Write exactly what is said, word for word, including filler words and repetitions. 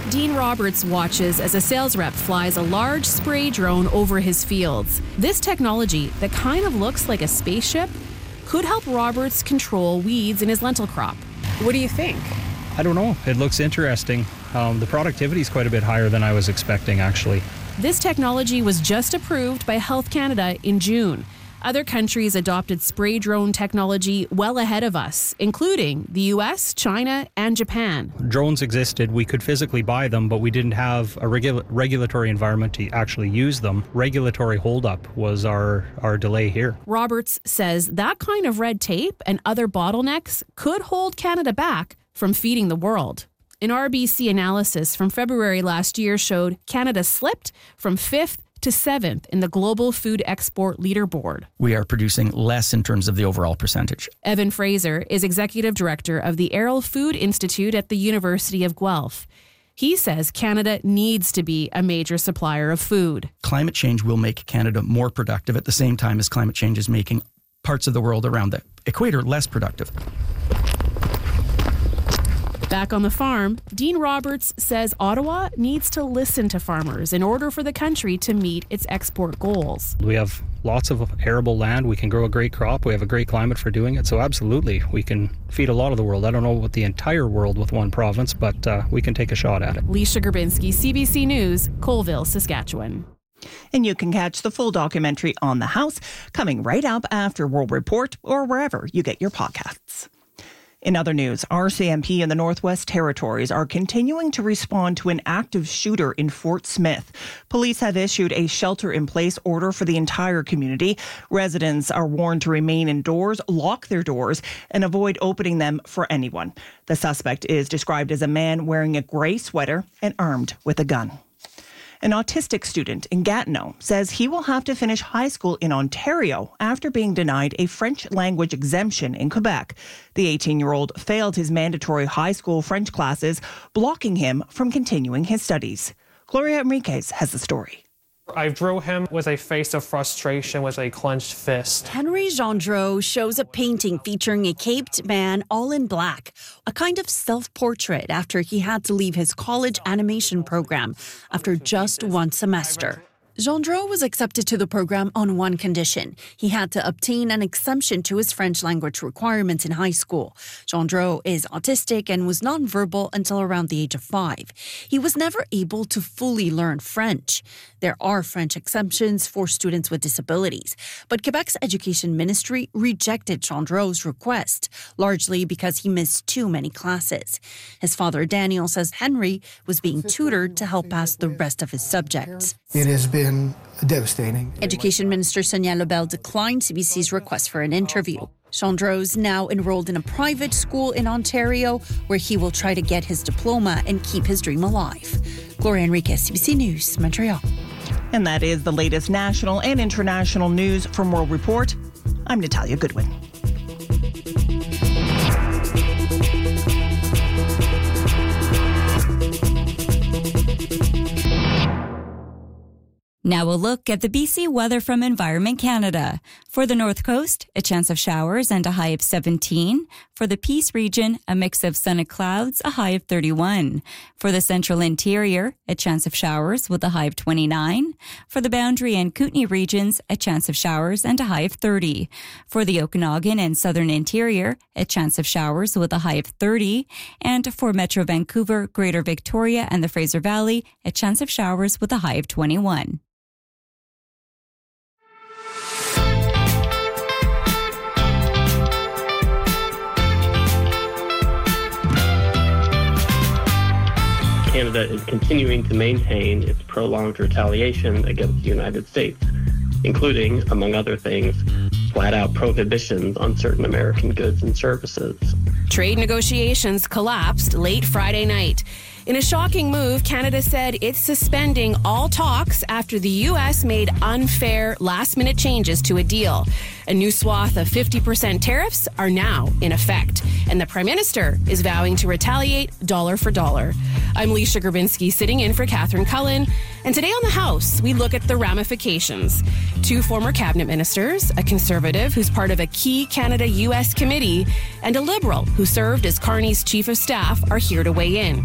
Dean Roberts watches as a sales rep flies a large spray drone over his fields. This technology, that kind of looks like a spaceship, could help Roberts control weeds in his lentil crop. What do you think? I don't know. It looks interesting. Um, the productivity is quite a bit higher than I was expecting, actually. This technology was just approved by Health Canada in June. Other countries adopted spray drone technology well ahead of us, including the U S, China, and Japan. Drones existed. We could physically buy them, but we didn't have a regula- regulatory environment to actually use them. Regulatory holdup was our, our delay here. Roberts says that kind of red tape and other bottlenecks could hold Canada back from feeding the world. An R B C analysis from February last year showed Canada slipped from fifth to seventh in the global food export leaderboard. We are producing less in terms of the overall percentage. Evan Fraser is executive director of the Arrell Food Institute at the University of Guelph. He says Canada needs to be a major supplier of food. Climate change will make Canada more productive at the same time as climate change is making parts of the world around the equator less productive. Back on the farm, Dean Roberts says Ottawa needs to listen to farmers in order for the country to meet its export goals. We have lots of arable land. We can grow a great crop. We have a great climate for doing it. So absolutely, we can feed a lot of the world. I don't know about the entire world with one province, but uh, we can take a shot at it. Leisha Grabinski, C B C News, Colville, Saskatchewan. And you can catch the full documentary on the House coming right up after World Report or wherever you get your podcasts. In other news, R C M P in the Northwest Territories are continuing to respond to an active shooter in Fort Smith. Police have issued a shelter-in-place order for the entire community. Residents are warned to remain indoors, lock their doors, and avoid opening them for anyone. The suspect is described as a man wearing a gray sweater and armed with a gun. An autistic student in Gatineau says he will have to finish high school in Ontario after being denied a French language exemption in Quebec. The eighteen-year-old failed his mandatory high school French classes, blocking him from continuing his studies. Gloria Enriquez has the story. I drew him with a face of frustration with a clenched fist. Henry Gendreau shows a painting featuring a caped man all in black, a kind of self-portrait after he had to leave his college animation program after just one semester. Gendreau was accepted to the program on one condition. He had to obtain an exemption to his French language requirements in high school. Gendreau is autistic and was nonverbal until around the age of five. He was never able to fully learn French. There are French exemptions for students with disabilities, but Quebec's Education Ministry rejected Gendreau's request, largely because he missed too many classes. His father, Daniel, says Henry was being tutored to help pass the rest of his subjects. It has been devastating. Education Minister Sonia Lebel declined C B C's request for an interview. Gendreau's now enrolled in a private school in Ontario where he will try to get his diploma and keep his dream alive. Gloria Enriquez, C B C News, Montreal. And that is the latest national and international news from World Report. I'm Natalia Goodwin. Now a look at the B C weather from Environment Canada. For the North Coast, a chance of showers and a high of seventeen. For the Peace region, a mix of sun and clouds, a high of thirty-one. For the Central Interior, a chance of showers with a high of twenty-nine. For the Boundary and Kootenay regions, a chance of showers and a high of thirty. For the Okanagan and Southern Interior, a chance of showers with a high of thirty. And for Metro Vancouver, Greater Victoria and the Fraser Valley, a chance of showers with a high of twenty-one. Canada is continuing to maintain its prolonged retaliation against the United States, including, among other things, flat-out prohibitions on certain American goods and services. Trade negotiations collapsed late Friday night. In a shocking move, Canada said it's suspending all talks after the U S made unfair last-minute changes to a deal. A new swath of fifty percent tariffs are now in effect, and the Prime Minister is vowing to retaliate dollar for dollar. I'm Leisha Grabinski, sitting in for Catherine Cullen, and today on the House, we look at the ramifications. Two former cabinet ministers, a Conservative who's part of a key Canada-U S committee, and a Liberal who served as Carney's chief of staff are here to weigh in.